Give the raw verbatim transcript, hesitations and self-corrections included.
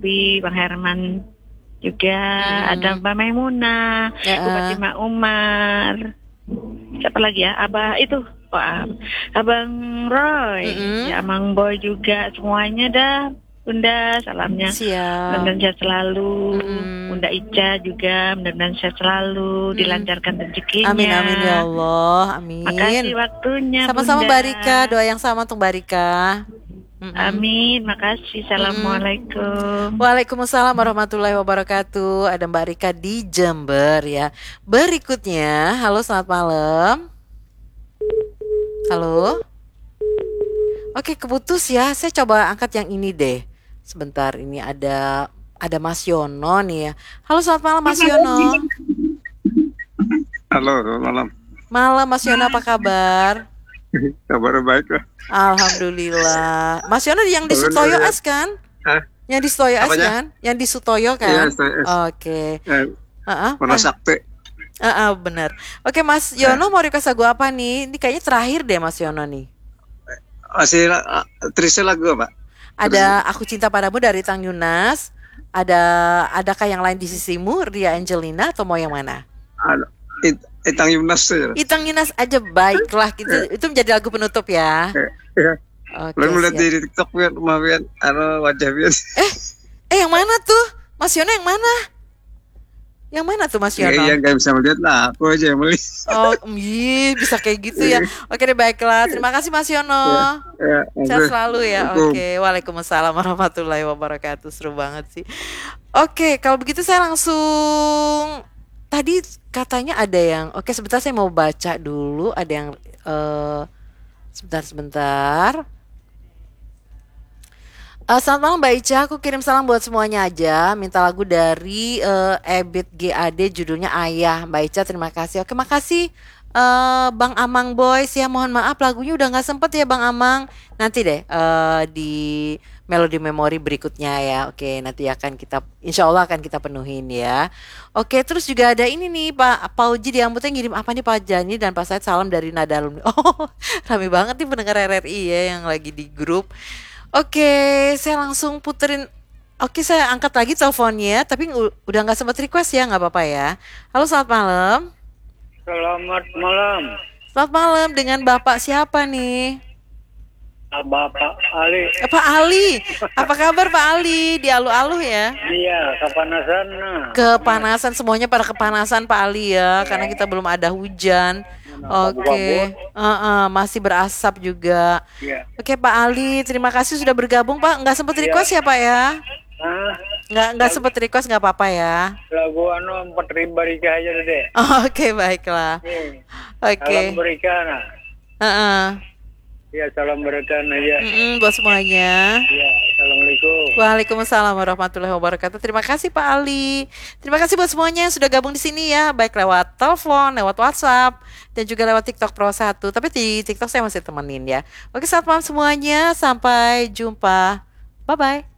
Bi, Bang Herman juga, Hmm. ada Mbak Maimunah, Ya, Bu Fatimah Umar, siapa lagi ya? Abah itu, Wah, Abang Roy, Mm-mm. ya Amang Boy juga, semuanya dah. Bunda, salamnya. Siap. Mudah-mudahan sehat selalu. Mm-mm. Bunda Ica juga, mudah-mudahan sehat selalu, Mm-mm. dilancarkan rezekinya. Amin amin ya Allah, amin. Makasih waktunya, Sama-sama Bunda. Mbak Rika, doa yang sama untuk Mbak Rika. Mm-mm. Amin, makasih. Assalamualaikum. Waalaikumsalam warahmatullahi wabarakatuh. Ada Mbak Rika di Jember ya. Berikutnya, halo selamat malam. Halo. Oke, keputus ya. Saya coba angkat yang ini deh. Sebentar, ini ada ada Mas Yono nih ya. Halo selamat malam Mas Yono. Halo, selamat malam. Malam Mas Yono, apa kabar? Kabar baik lah. Alhamdulillah. Mas Yono yang di Sutoyo S kan? Hah? Yang di Sutoyo S Apanya? kan? Yang di Sutoyo Iya, kan? saya S. Oke. Eh, Heeh. Warna Sakti. Heeh, benar. Oke Mas Yono, mau request lagu apa nih? Ini kayaknya terakhir deh Mas Yono nih. Masih uh, Trisha lagu apa? Ada Aku Cinta Padamu dari Tang Yunas. Ada Adakah yang lain di sisimu, Ria Angelina, atau mau yang mana? Ada It, Itang Yunus ya. Itang Yunas aja, baiklah gitu. Itu menjadi lagu penutup ya. Eh, Iya. Oke, Lalu melihat siap. di TikTok Pian, maafin, anu wajah Pian. Eh, eh yang mana tuh? Mas Yono yang mana? Yang mana tuh Mas Iya, Yono? iya, nggak bisa melihat lah, aku aja yang melihat. Oh, iya, bisa kayak gitu ya. Oke deh, baiklah. Terima kasih Mas Yono. Ya, Sehat oke. selalu ya. Assalamualaikum. Oke, waalaikumsalam warahmatullahi wabarakatuh. Seru banget sih. Oke, kalau begitu saya langsung. Tadi katanya ada yang. Oke, sebentar saya mau baca dulu. Ada yang. eh sebentar, sebentar. Eh, selamat malam Mbak Ica, aku kirim salam buat semuanya aja. Minta lagu dari eh, Ebit G A D, judulnya Ayah. Mbak Ica, terima kasih. Oke, makasih eh, Bang Amang Boys ya. Mohon maaf lagunya udah nggak sempet ya Bang Amang. Nanti deh eh, di Melodi Memori berikutnya ya. Oke, nanti akan kita, insya Allah akan kita penuhin ya. Oke, terus juga ada ini nih Pak Pauji di Ambutnya ngirim apa nih Pak Jani dan Pak Said, salam dari Nada Alumni. Oh, rame banget nih pendengar R R I ya yang lagi di grup. Oke, saya langsung puterin. Oke, saya angkat lagi teleponnya, tapi u- udah nggak sempat request ya, nggak apa-apa ya. Halo, selamat malam. Selamat malam, Selamat malam, dengan Bapak siapa nih? Bapak Ali. Eh, Pak Ali, apa kabar Pak Ali? Di alu-alu ya? Iya, kepanasan. Nah. Kepanasan, semuanya pada kepanasan Pak Ali ya, karena kita belum ada hujan. Oke, uh-uh, masih berasap juga. Iya. Oke Pak Ali, terima kasih sudah bergabung Pak. Nggak sempat request ya Pak ya? Nah, Nggak nggak sempat request, nggak apa-apa ya. lagu anu empat ribu Rika aja deh. Oke, baiklah. Nih, Oke. salam berikan. Nah. Heeh. Ya, salam berikan aja. Mm-mm, buat semuanya. Ya, assalamualaikum. Waalaikumsalam warahmatullahi wabarakatuh. Terima kasih Pak Ali. Terima kasih buat semuanya yang sudah gabung di sini ya, baik lewat telepon, lewat WhatsApp, dan juga lewat TikTok Pro satu. Tapi di TikTok saya masih temenin ya. Oke, selamat malam semuanya. Sampai jumpa. Bye bye.